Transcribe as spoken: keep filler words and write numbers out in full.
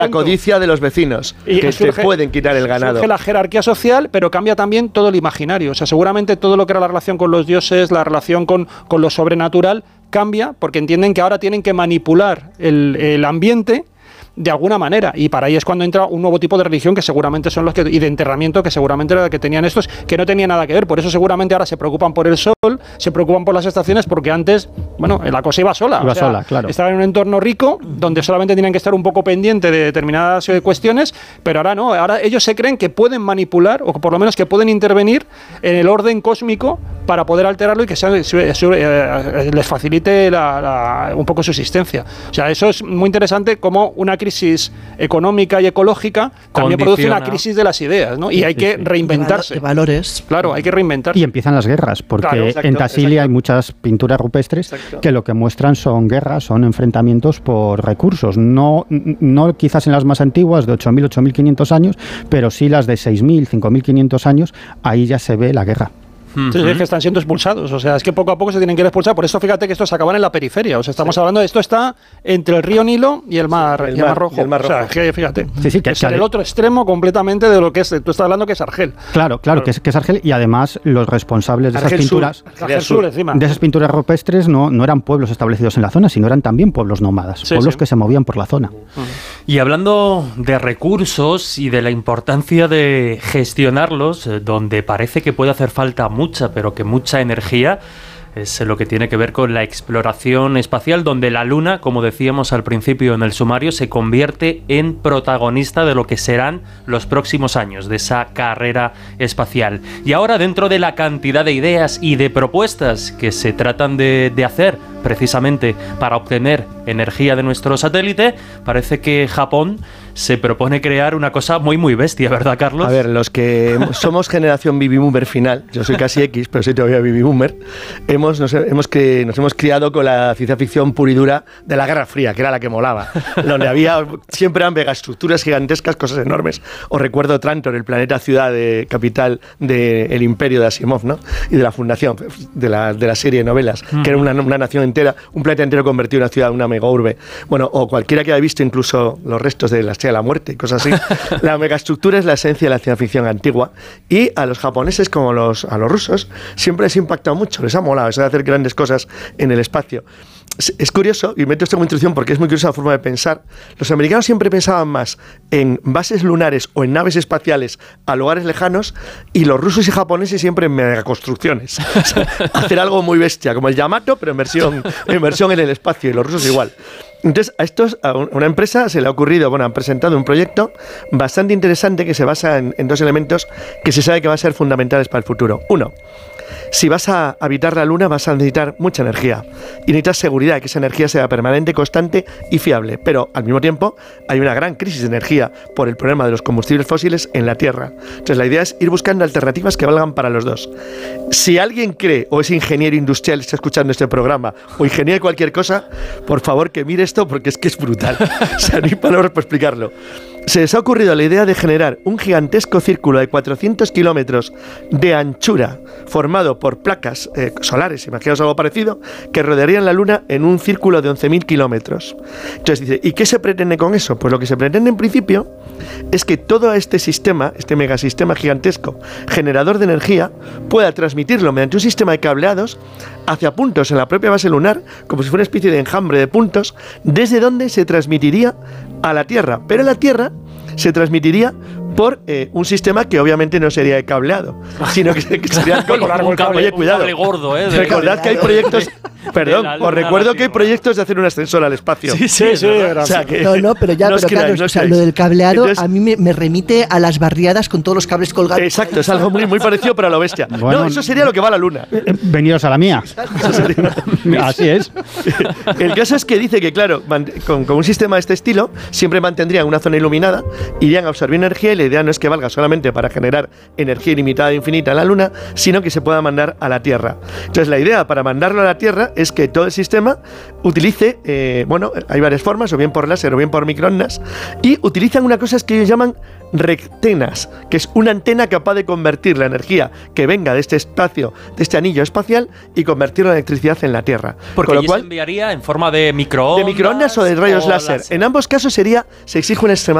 la codicia de los vecinos, y que surge, te pueden quitar el ganado. Surge la jerarquía social, pero cambia también todo el imaginario. O sea, seguramente todo lo que era la relación con los dioses, la relación con, con lo sobrenatural, cambia porque entienden que ahora tienen que manipular el, el ambiente de alguna manera, y para ahí es cuando entra un nuevo tipo de religión que seguramente son los que, y de enterramiento que seguramente era la que tenían estos, que no tenía nada que ver. Por eso seguramente ahora se preocupan por el sol, se preocupan por las estaciones, porque antes, bueno, la cosa iba sola. Iba o sea, sola, claro. Estaba en un entorno rico donde solamente tenían que estar un poco pendiente de determinadas eh, cuestiones, pero ahora no, ahora ellos se creen que pueden manipular, o por lo menos que pueden intervenir en el orden cósmico para poder alterarlo y que sea, su, su, eh, les facilite la, la, un poco su existencia. O sea, eso es muy interesante, como una crisis económica y ecológica también Condiciona. produce una crisis de las ideas, ¿no? Y hay que reinventarse. De valores. Claro, hay que reinventarse. Y empiezan las guerras, porque claro, exacto, en Tassili hay muchas pinturas rupestres exacto. que lo que muestran son guerras, son enfrentamientos por recursos. No, no quizás en las más antiguas, de ocho mil, ocho mil quinientos años, pero sí las de seis mil, cinco mil quinientos años, ahí ya se ve la guerra. Uh-huh. Sí, es que están siendo expulsados, o sea, es que poco a poco se tienen que ir expulsar. Por eso fíjate que estos acaban en la periferia, o sea, estamos sí. hablando de esto, está entre el río Nilo y el mar, el, y el mar, mar Rojo, el mar Rojo. O sea, que, fíjate, sí, sí, que, es que el otro extremo completamente de lo que es, tú estás hablando que es Argel. Claro, claro, claro. Que, es, que es Argel, y además los responsables de Argel esas pinturas, sur, Argel sur, encima. de esas pinturas rupestres no, no eran pueblos establecidos en la zona, sino eran también pueblos nómadas, sí, pueblos sí. que se movían por la zona. Uh-huh. Y hablando de recursos y de la importancia de gestionarlos, eh, donde parece que puede hacer falta mucha, pero que mucha mucha energía, es lo que tiene que ver con la exploración espacial, donde la Luna, como decíamos al principio en el sumario, se convierte en protagonista de lo que serán los próximos años, de esa carrera espacial. Y ahora, dentro de la cantidad de ideas y de propuestas que se tratan de, de hacer precisamente para obtener energía de nuestro satélite, parece que Japón se propone crear una cosa muy muy bestia, ¿verdad, Carlos? A ver, los que somos generación baby boomer final, yo soy casi X, pero soy todavía baby boomer, hemos, nos, hemos que, nos hemos criado con la ciencia ficción pura y dura de la Guerra Fría, que era la que molaba, donde había siempre eran megaestructuras gigantescas, cosas enormes. Os recuerdo Trantor, el planeta ciudad de, capital del imperio de Asimov, ¿no? Y de la fundación de la, de la serie de novelas, mm. que era una, una nación entera, un planeta entero convertido en una ciudad, una mega urbe. Bueno, o cualquiera que haya visto incluso los restos de la Estrella de la Muerte, cosas así. La megaestructura es la esencia de la ciencia ficción antigua, y a los japoneses como los, a los rusos siempre les ha impactado mucho, les ha molado eso de hacer grandes cosas en el espacio. Es, es curioso, y meto esto como introducción porque es muy curiosa la forma de pensar. Los americanos siempre pensaban más en bases lunares o en naves espaciales a lugares lejanos, y los rusos y japoneses siempre en megaconstrucciones. O sea, hacer algo muy bestia, como el Yamato, pero en versión, en versión en el espacio, y los rusos igual. Entonces, a estos, a una empresa se le ha ocurrido, bueno, han presentado un proyecto bastante interesante que se basa en, en dos elementos que se sabe que van a ser fundamentales para el futuro. Uno, si vas a habitar la Luna vas a necesitar mucha energía, y necesitas seguridad, que esa energía sea permanente, constante y fiable, pero al mismo tiempo hay una gran crisis de energía por el problema de los combustibles fósiles en la Tierra. Entonces la idea es ir buscando alternativas que valgan para los dos. Si alguien cree o es ingeniero industrial y está escuchando este programa, o ingeniero de cualquier cosa, por favor que mire esto, porque es que es brutal. O sea, no hay palabras para explicarlo. Se les ha ocurrido la idea de generar un gigantesco círculo de cuatrocientos kilómetros de anchura, formado por placas eh, solares, imaginaos algo parecido, que rodearían la Luna en un círculo de once mil kilómetros. Entonces dice, ¿y qué se pretende con eso? Pues lo que se pretende en principio es que todo este sistema, este megasistema gigantesco generador de energía, pueda transmitirlo mediante un sistema de cableados hacia puntos en la propia base lunar, como si fuera una especie de enjambre de puntos, desde donde se transmitiría a la Tierra. Pero la Tierra se transmitiría por eh, un sistema que obviamente no sería de cableado, sino que, que sería con largo cable. Oye, cuidado. Un cable gordo, ¿eh? Recordad que hay proyectos. Perdón, os recuerdo que hay proyectos de hacer un ascensor al espacio. Sí, sí, sí. O sea, que no, no, pero ya, no pero creáis, claro, no o sea, lo del cableado Entonces, a mí me, me remite a las barriadas con todos los cables colgados. Exacto, es algo muy, muy parecido, pero a lo bestia. Bueno, no, eso sería lo que va a la Luna. Eh, venidos a la mía. Así es. El caso es que dice que, claro, con, con un sistema de este estilo, siempre mantendrían una zona iluminada, irían absorbiendo energía, y la idea no es que valga solamente para generar energía ilimitada e infinita en la Luna, sino que se pueda mandar a la Tierra. Entonces la idea para mandarlo a la Tierra interesa es que todo el sistema utilice, eh, bueno, hay varias formas, o bien por láser o bien por microondas, y utilizan una cosa que ellos llaman rectenas, que es una antena capaz de convertir la energía que venga de este espacio, de este anillo espacial, y convertirla en electricidad en la Tierra. Porque Con lo allí cual, se enviaría en forma de microondas. De microondas o de rayos o láser. láser. En ambos casos sería, se exige una extrema